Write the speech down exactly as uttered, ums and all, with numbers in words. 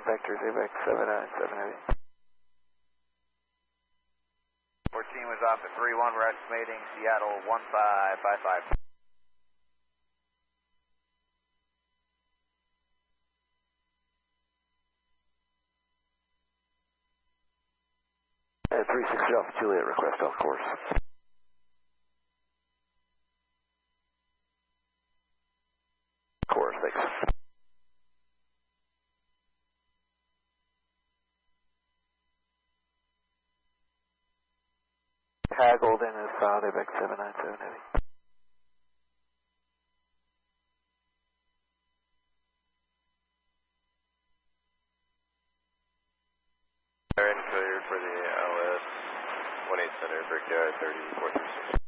Vector Quebec seven nine seven Heavy. fourteen was off at three one, we're estimating Seattle one five five five. Uh, three sixty Alpha Juliet, request off course. Course, thanks. Hi, Golden is solid, Quebec seven nine seven Heavy. Alright, clear for the L S one eight Center, Brickyard thirty-four thirty-six.